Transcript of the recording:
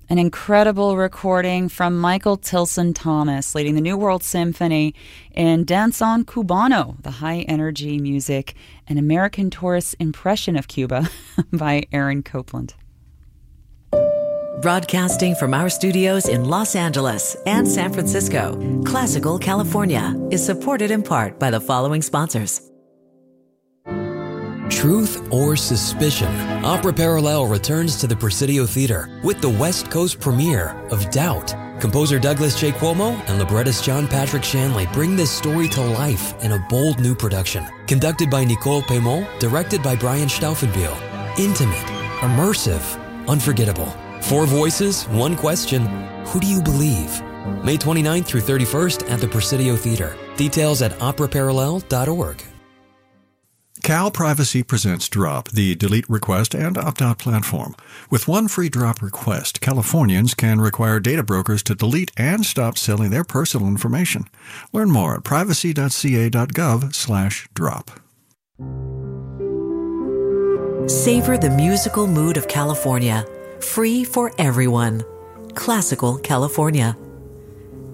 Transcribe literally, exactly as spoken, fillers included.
An incredible recording from Michael Tilson Thomas, leading the New World Symphony in Danzón Cubano, the high-energy music, an American tourist's impression of Cuba by Aaron Copland. Broadcasting from our studios in Los Angeles and San Francisco, Classical California is supported in part by the following sponsors. Truth or Suspicion? Opera Parallel returns to the Presidio Theater with the West Coast premiere of Doubt. Composer Douglas J. Cuomo and librettist John Patrick Shanley bring this story to life in a bold new production. Conducted by Nicole Pemont, directed by Brian Stauffenbiel. Intimate, immersive, unforgettable. Four voices, one question. Who do you believe? May twenty-ninth through thirty-first at the Presidio Theater. Details at opera parallel dot org. Cal Privacy presents Drop, the delete request and opt-out platform. With one free drop request, Californians can require data brokers to delete and stop selling their personal information. Learn more at privacy dot c a dot gov slash drop. Savor the musical mood of California. Free for everyone. Classical California.